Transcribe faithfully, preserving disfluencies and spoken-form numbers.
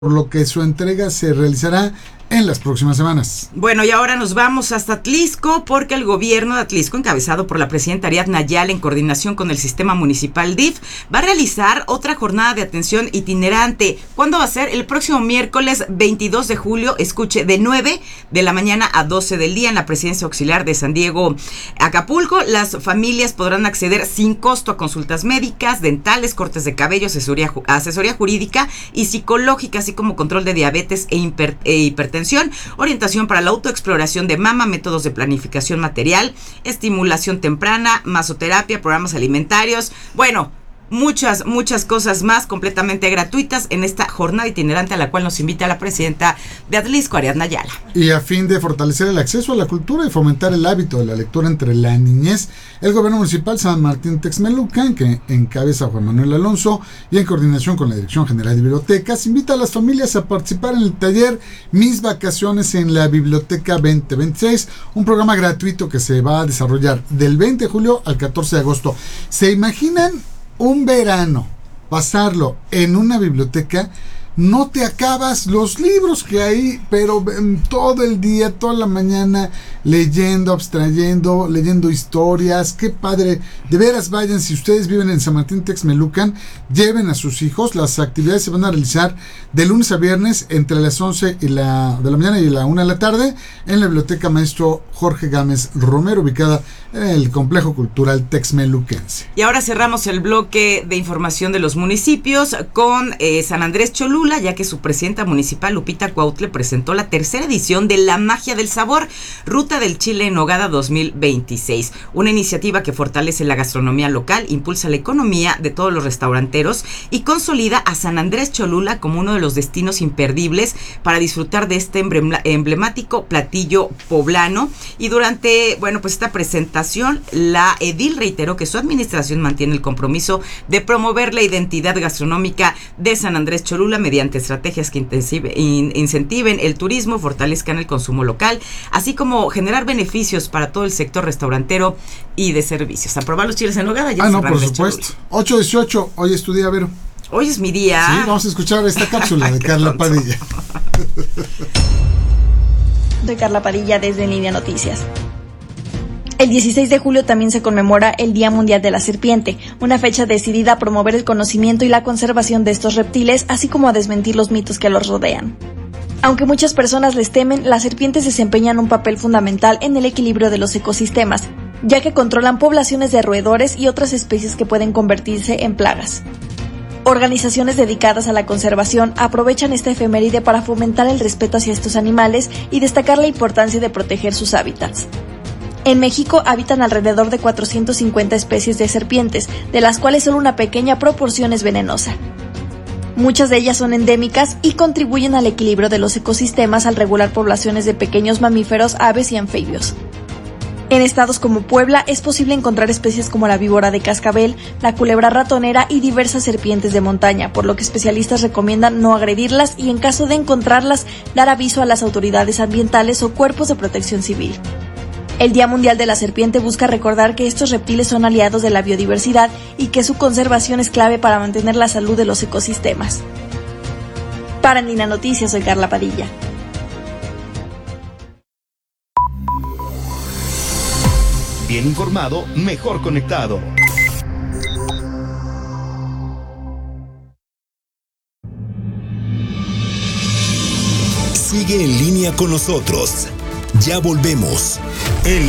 por lo que su entrega se realizará en las próximas semanas. Bueno, y ahora nos vamos hasta Atlixco, porque el gobierno de Atlixco, encabezado por la presidenta Ariadna Ayala en coordinación con el sistema municipal D I F, va a realizar otra jornada de atención itinerante. ¿Cuándo va a ser? El próximo miércoles veintidós de julio, escuche, de nueve de la mañana a doce del día en la presidencia auxiliar de San Diego, Acapulco. Las familias podrán acceder sin costo a consultas médicas, dentales, cortes de cabello, asesoría, asesoría jurídica y psicológica, así como control de diabetes e, hiper, e hipertensión. Orientación para la autoexploración de mama, métodos de planificación material, estimulación temprana, masoterapia, programas alimentarios. Bueno, muchas, muchas cosas más completamente gratuitas en esta jornada itinerante a la cual nos invita la presidenta de Atlixco, Ariadna Ayala. Y a fin de fortalecer el acceso a la cultura y fomentar el hábito de la lectura entre la niñez, el gobierno municipal San Martín Texmelucan, que encabeza Juan Manuel Alonso y en coordinación con la Dirección General de Bibliotecas, invita a las familias a participar en el taller Mis Vacaciones en la Biblioteca veinte veintiséis, un programa gratuito que se va a desarrollar del veinte de julio al catorce de agosto. ¿Se imaginan un verano pasarlo en una biblioteca? No te acabas los libros que hay, pero todo el día, toda la mañana, leyendo, abstrayendo, leyendo historias. Qué padre. De veras, vayan, si ustedes viven en San Martín Texmelucan, lleven a sus hijos. Las actividades se van a realizar de lunes a viernes entre las once y la, de la mañana y la una de la tarde en la Biblioteca Maestro Jorge Gámez Romero, ubicada en el Complejo Cultural Texmeluquense. Y ahora cerramos el bloque de información de los municipios con eh, San Andrés Cholula, ya que su presidenta municipal, Lupita Cuautle, presentó la tercera edición de La Magia del Sabor, Ruta del Chile en Nogada dos mil veintiséis. Una iniciativa que fortalece la gastronomía local, impulsa la economía de todos los restauranteros y consolida a San Andrés Cholula como uno de los destinos imperdibles para disfrutar de este emblemático platillo poblano. Y durante, bueno, pues esta presentación, la edil reiteró que su administración mantiene el compromiso de promover la identidad gastronómica de San Andrés Cholula mediante estrategias que intensive, in, incentiven el turismo, fortalezcan el consumo local, así como generar beneficios para todo el sector restaurantero y de servicios. Aprobar los chiles en nogada. Ah, no, por supuesto. ocho dieciocho, hoy es tu día, Vero. Hoy es mi día. Sí, vamos a escuchar esta cápsula de Carla Padilla. De Carla Padilla desde En Línea Noticias. El dieciséis de julio también se conmemora el Día Mundial de la Serpiente, una fecha decidida a promover el conocimiento y la conservación de estos reptiles, así como a desmentir los mitos que los rodean. Aunque muchas personas les temen, las serpientes desempeñan un papel fundamental en el equilibrio de los ecosistemas, ya que controlan poblaciones de roedores y otras especies que pueden convertirse en plagas. Organizaciones dedicadas a la conservación aprovechan esta efeméride para fomentar el respeto hacia estos animales y destacar la importancia de proteger sus hábitats. En México habitan alrededor de cuatrocientas cincuenta especies de serpientes, de las cuales solo una pequeña proporción es venenosa. Muchas de ellas son endémicas y contribuyen al equilibrio de los ecosistemas al regular poblaciones de pequeños mamíferos, aves y anfibios. En estados como Puebla es posible encontrar especies como la víbora de cascabel, la culebra ratonera y diversas serpientes de montaña, por lo que especialistas recomiendan no agredirlas y en caso de encontrarlas, dar aviso a las autoridades ambientales o cuerpos de protección civil. El Día Mundial de la Serpiente busca recordar que estos reptiles son aliados de la biodiversidad y que su conservación es clave para mantener la salud de los ecosistemas. Para En Línea Noticias, soy Carla Padilla. Bien informado, mejor conectado. Sigue en línea con nosotros. Ya volvemos. En